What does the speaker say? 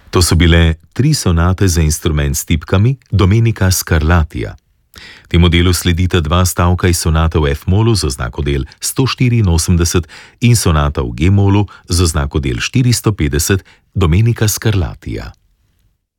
To so bile 3 sonate za instrument s tipkami Domenica Scarlatija. Temu delu sledita 2 stavka iz sonata v F-molu z oznako del 184 in sonata v G-molu z oznako del 450 Domenica Scarlatija.